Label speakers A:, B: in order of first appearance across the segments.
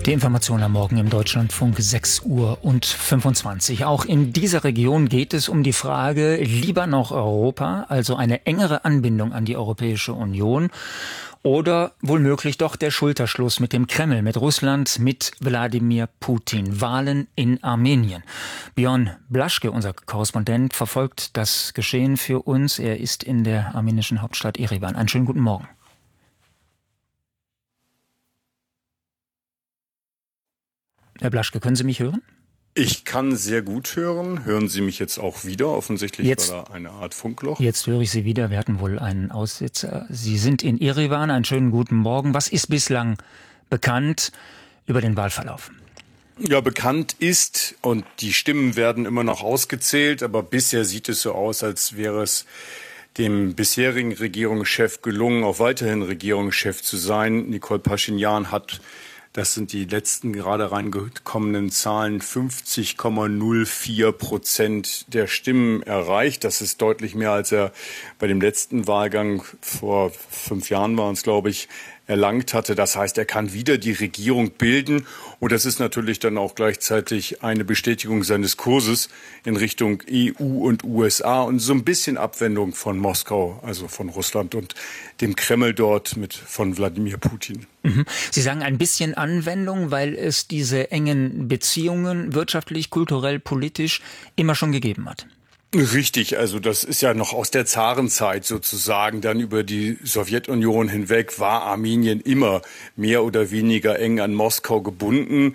A: Die Information am Morgen im Deutschlandfunk 6:25 Uhr. Auch in dieser Region geht es um die Frage, lieber noch Europa, also eine engere Anbindung an die Europäische Union, oder womöglich doch der Schulterschluss mit dem Kreml, mit Russland, mit Wladimir Putin. Wahlen in Armenien. Björn Blaschke, unser Korrespondent, verfolgt das Geschehen für uns. Er ist in der armenischen Hauptstadt Erevan. Einen schönen guten Morgen. Herr Blaschke, können Sie mich hören?
B: Ich kann sehr gut hören. Hören Sie mich jetzt auch wieder? Offensichtlich war da eine Art Funkloch.
A: Jetzt höre ich Sie wieder. Wir hatten wohl einen Aussetzer. Sie sind in Erevan. Einen schönen guten Morgen. Was ist bislang bekannt über den Wahlverlauf?
B: Ja, bekannt ist, und die Stimmen werden immer noch ausgezählt, aber bisher sieht es so aus, als wäre es dem bisherigen Regierungschef gelungen, auch weiterhin Regierungschef zu sein. Nikol Paschinjan hat, das sind die letzten gerade reingekommenen Zahlen, 50,04% der Stimmen erreicht. Das ist deutlich mehr, als er bei dem letzten Wahlgang vor 5 Jahren waren es, glaube ich, erlangt hatte. Das heißt, er kann wieder die Regierung bilden. Und das ist natürlich dann auch gleichzeitig eine Bestätigung seines Kurses in Richtung EU und USA und so ein bisschen Abwendung von Moskau, also von Russland und dem Kreml dort von Wladimir Putin.
A: Sie sagen ein bisschen Anwendung, weil es diese engen Beziehungen wirtschaftlich, kulturell, politisch immer schon gegeben hat.
B: Richtig, also das ist ja noch aus der Zarenzeit sozusagen. Dann über die Sowjetunion hinweg war Armenien immer mehr oder weniger eng an Moskau gebunden.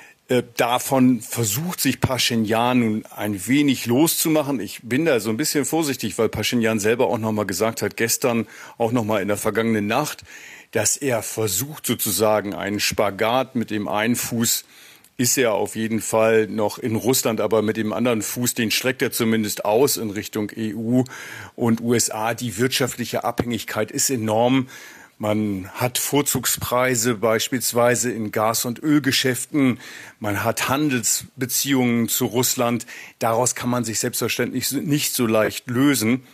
B: Davon versucht sich Paschinjan nun ein wenig loszumachen. Ich bin da so ein bisschen vorsichtig, weil Paschinjan selber auch nochmal gesagt hat, gestern, auch nochmal in der vergangenen Nacht, dass er versucht sozusagen einen Spagat. Mit dem einen Fuß ist er auf jeden Fall noch in Russland, aber mit dem anderen Fuß, den streckt er zumindest aus in Richtung EU und USA. Die wirtschaftliche Abhängigkeit ist enorm. Man hat Vorzugspreise beispielsweise in Gas- und Ölgeschäften. Man hat Handelsbeziehungen zu Russland. Daraus kann man sich selbstverständlich nicht so leicht lösen.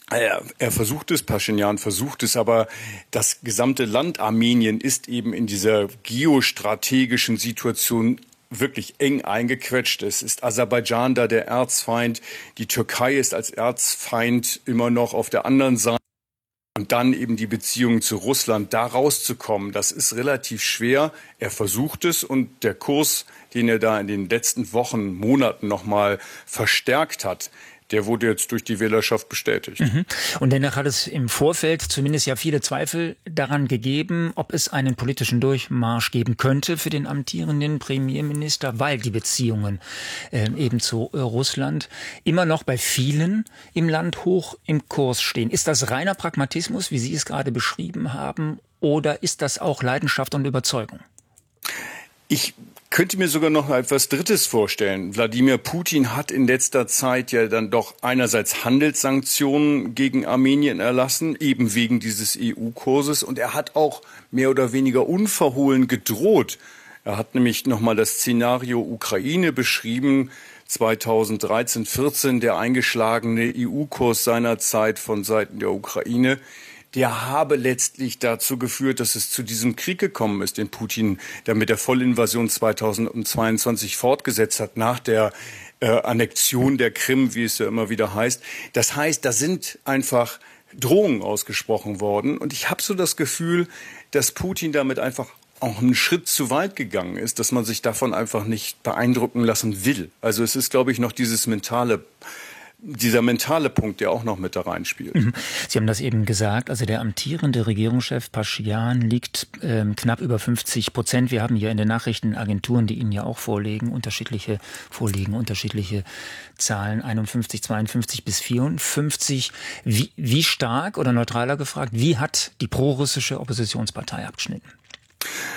B: Er versucht es, Paschinjan versucht es, aber das gesamte Land Armenien ist eben in dieser geostrategischen Situation wirklich eng eingequetscht. Es ist Aserbaidschan da der Erzfeind, die Türkei ist als Erzfeind immer noch auf der anderen Seite. Und dann eben die Beziehungen zu Russland, da rauszukommen, das ist relativ schwer. Er versucht es und der Kurs, den er da in den letzten Wochen, Monaten nochmal verstärkt hat, der wurde jetzt durch die Wählerschaft bestätigt.
A: Und dennoch hat es im Vorfeld zumindest ja viele Zweifel daran gegeben, ob es einen politischen Durchmarsch geben könnte für den amtierenden Premierminister, weil die Beziehungen eben zu Russland immer noch bei vielen im Land hoch im Kurs stehen. Ist das reiner Pragmatismus, wie Sie es gerade beschrieben haben, oder ist das auch Leidenschaft und Überzeugung?
B: Ich könnte mir sogar noch etwas Drittes vorstellen. Wladimir Putin hat in letzter Zeit ja dann doch einerseits Handelssanktionen gegen Armenien erlassen, eben wegen dieses EU-Kurses. Und er hat auch mehr oder weniger unverhohlen gedroht. Er hat nämlich nochmal das Szenario Ukraine beschrieben, 2013-14, der eingeschlagene EU-Kurs seinerzeit von Seiten der Ukraine. Der habe letztlich dazu geführt, dass es zu diesem Krieg gekommen ist, den Putin dann mit der Vollinvasion 2022 fortgesetzt hat, nach der Annexion der Krim, wie es ja immer wieder heißt. Das heißt, da sind einfach Drohungen ausgesprochen worden. Und ich habe so das Gefühl, dass Putin damit einfach auch einen Schritt zu weit gegangen ist, dass man sich davon einfach nicht beeindrucken lassen will. Also es ist, glaube ich, noch dieser mentale Punkt, der auch noch mit da reinspielt.
A: Sie haben das eben gesagt, also der amtierende Regierungschef Paschinjan liegt knapp über 50%. Wir haben hier in den Nachrichtenagenturen, die Ihnen ja auch vorliegen, unterschiedliche Zahlen, 51, 52 bis 54. Wie stark, oder neutraler gefragt, wie hat die prorussische Oppositionspartei abgeschnitten?